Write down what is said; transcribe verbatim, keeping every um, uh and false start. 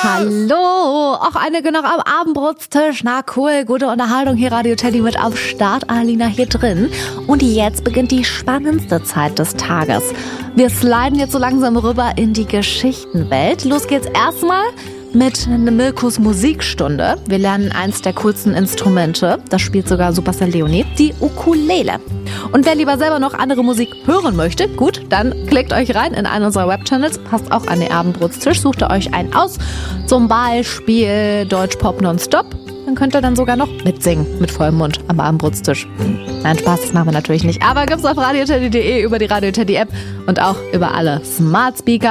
Hallo, auch einige noch am Abendbrotstisch. Na cool, gute Unterhaltung hier, Radio Teddy mit am Start, Alina hier drin. Und jetzt beginnt die spannendste Zeit des Tages. Wir sliden jetzt so langsam rüber in die Geschichtenwelt. Los geht's erstmal mit Milkos Musikstunde. Wir lernen eins der coolsten Instrumente, das spielt sogar Superstar Leonie, die Ukulele. Und wer lieber selber noch andere Musik hören möchte, gut, dann klickt euch rein in einen unserer Webchannels, passt auch an den Abendbrotstisch, sucht ihr euch einen aus, zum Beispiel Deutschpop nonstop. Dann könnt ihr dann sogar noch mitsingen, mit vollem Mund am Abendbrotstisch. Nein, Spaß, das machen wir natürlich nicht. Aber gibt's auf radio teddy punkt de, über die Radio Teddy App und auch über alle Smart Speaker.